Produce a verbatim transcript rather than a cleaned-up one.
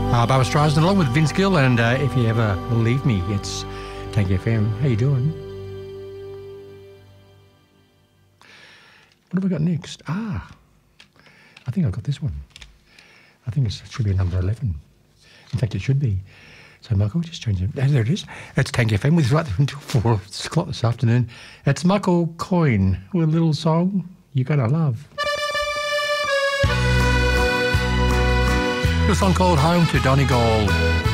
Uh, Barbara Streisand along with Vince Gill, and uh, If You Ever Leave Me, it's Tank F M. How you doing? What have I got next? Ah, I think I've got this one. I think it's, it should be number eleven. In fact, it should be. So, Michael, just change it. Oh, there it is. It's Tank F M with right until four o'clock this afternoon. It's Michael Coyne with a little song You're Gonna Love. A song called Home to Donegal.